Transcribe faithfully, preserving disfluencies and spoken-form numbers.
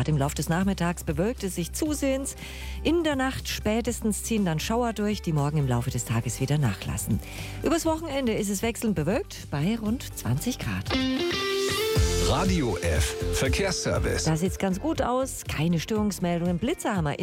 Grad. Im Laufe des Nachmittags bewölkt es sich zusehends. In der Nacht spätestens ziehen dann Schauer durch, die morgen im Laufe des Tages wieder nachlassen. Übers Wochenende ist es wechselnd bewölkt bei rund zwanzig Grad. Radio F Verkehrsservice. Da sieht's ganz gut aus. Keine Störungsmeldungen. Blitzer haben wir